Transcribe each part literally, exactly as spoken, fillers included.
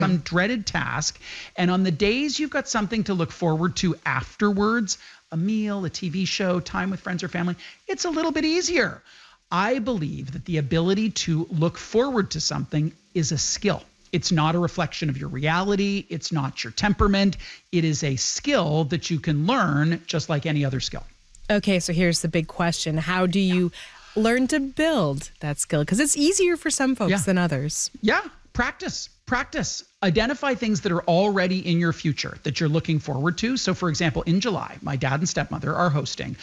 some dreaded task. And on the days you've got something to look forward to afterwards, a meal, a T V show, time with friends or family, it's a little bit easier. I believe that the ability to look forward to something is a skill. It's not a reflection of your reality. It's not your temperament. It is a skill that you can learn just like any other skill. Okay, so here's the big question. How do you learn to build that skill? Because it's easier for some folks Yeah. than others. Yeah, practice, practice. Identify things that are already in your future that you're looking forward to. So, for example, in July, my dad and stepmother are hosting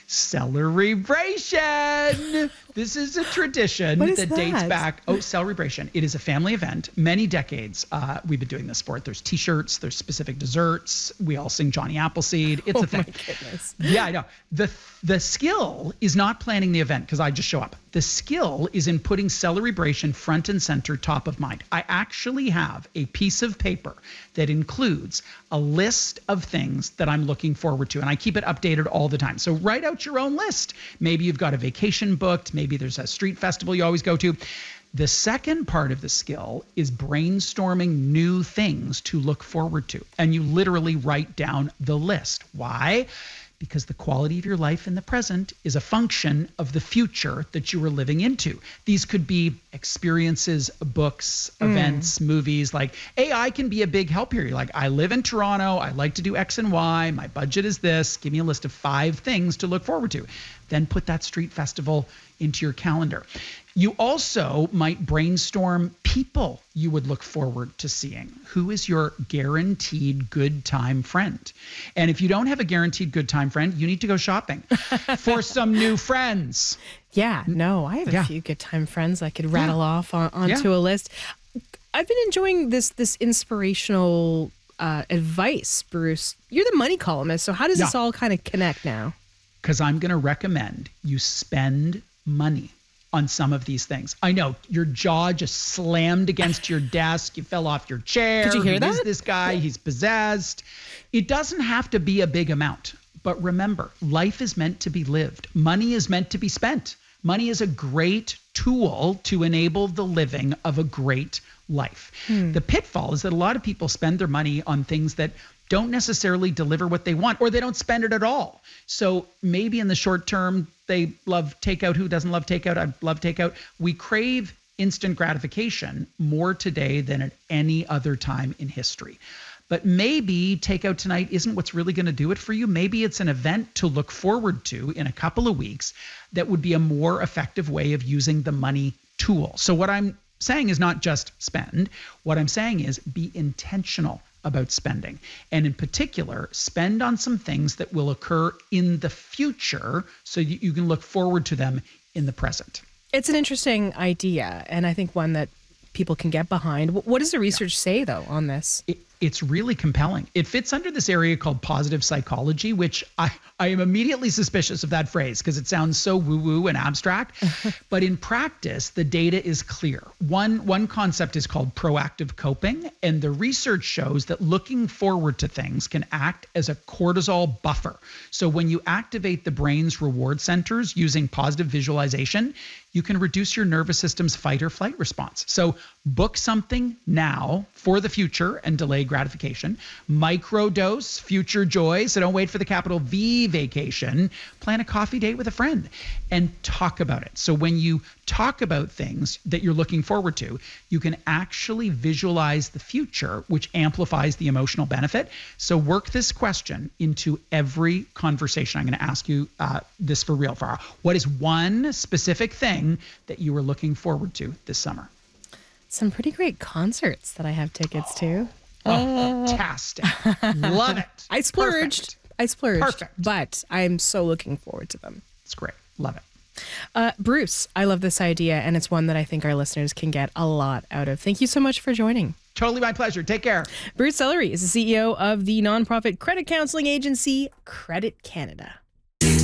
Celebration. This is a tradition What is that, that dates back. Oh, Celebration. It is a family event. Many decades uh, we've been doing this sport. There's T-shirts. There's specific desserts. We all sing Johnny Appleseed. It's Oh a thing. my goodness. Yeah, I know. The the skill is not planning the event because I just show up. The skill is in putting Celebration front and center, top of mind. I actually have a piece of paper that includes a list of things that I'm looking forward to, and I keep it updated all the time. So write out your own list. Maybe you've got a vacation booked. Maybe there's a street festival you always go to. The second part of the skill is brainstorming new things to look forward to. And you literally write down the list. Why? Because the quality of your life in the present is a function of the future that you are living into. These could be experiences, books, Mm. events, movies. Like A I can be a big help here. You're like, I live in Toronto. I like to do X and Y. My budget is this. Give me a list of five things to look forward to. Then put that street festival into your calendar. You also might brainstorm people you would look forward to seeing. Who is your guaranteed good time friend? And if you don't have a guaranteed good time friend, you need to go shopping for some new friends. Yeah, no, I have a Yeah. few good time friends I could rattle off on, onto Yeah. a list. I've been enjoying this this inspirational uh, advice, Bruce. You're the money columnist, so how does this Yeah. all kind of connect now? Because I'm going to recommend you spend money on some of these things. I know your jaw just slammed against your desk. You fell off your chair. Did you hear Who that? is this guy? He's possessed. It doesn't have to be a big amount. But remember, life is meant to be lived. Money is meant to be spent. Money is a great tool to enable the living of a great life. Hmm. The pitfall is that a lot of people spend their money on things that don't necessarily deliver what they want, or they don't spend it at all. So maybe in the short term, they love takeout. Who doesn't love takeout? I love takeout. We crave instant gratification more today than at any other time in history. But maybe takeout tonight isn't what's really going to do it for you. Maybe it's an event to look forward to in a couple of weeks that would be a more effective way of using the money tool. So what I'm saying is not just spend. What I'm saying is be intentional about spending. And in particular, spend on some things that will occur in the future so you, you can look forward to them in the present. It's an interesting idea, and I think one that people can get behind. Wh- What does the research say, though, on this? It, it's really compelling. It fits under this area called positive psychology, which I, I am immediately suspicious of that phrase because it sounds so woo-woo and abstract. But in practice, the data is clear. One, one concept is called proactive coping, and the research shows that looking forward to things can act as a cortisol buffer. So when you activate the brain's reward centers using positive visualization, you can reduce your nervous system's fight or flight response. So book something now for the future and delay gratification. Microdose future joy. So don't wait for the capital V vacation. Plan a coffee date with a friend and talk about it. So when you talk about things that you're looking forward to, you can actually visualize the future, which amplifies the emotional benefit. So work this question into every conversation. I'm going to ask you uh, this for real, Farah. What is one specific thing that you are looking forward to this summer? Some pretty great concerts that I have tickets to. Oh, fantastic. Love it. I splurged. Perfect. I splurged. Perfect. But I'm so looking forward to them. It's great. Love it. Uh, Bruce, I love this idea, and it's one that I think our listeners can get a lot out of. Thank you so much for joining. Totally my pleasure. Take care. Bruce Sellery is the C E O of the nonprofit credit counseling agency Credit Canada.